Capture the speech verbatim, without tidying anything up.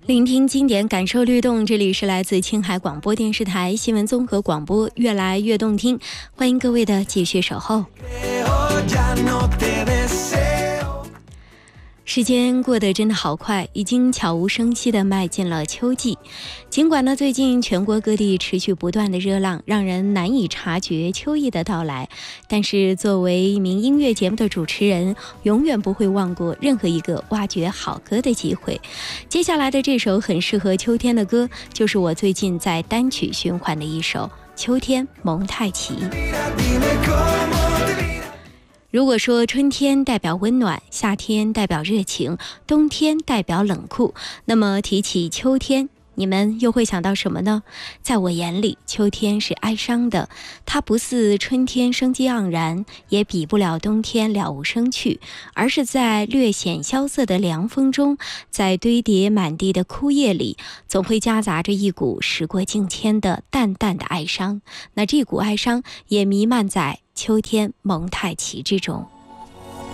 聆听经典，感受律动，这里是来自青海广播电视台新闻综合广播，越来越动听，欢迎各位的继续守候。时间过得真的好快，已经悄无声息地迈进了秋季。尽管呢，最近全国各地持续不断的热浪，让人难以察觉秋意的到来，但是作为一名音乐节目的主持人，永远不会忘过任何一个挖掘好歌的机会。接下来的这首很适合秋天的歌，就是我最近在单曲循环的一首《秋天蒙太奇》。如果说春天代表温暖，夏天代表热情，冬天代表冷酷，那么提起秋天，你们又会想到什么呢？在我眼里，秋天是哀伤的，它不似春天生机盎然，也比不了冬天了无生趣，而是在略显萧瑟的凉风中，在堆叠满地的枯叶里，总会夹杂着一股时过境迁的淡淡的哀伤。那这股哀伤也弥漫在秋天蒙太奇之中。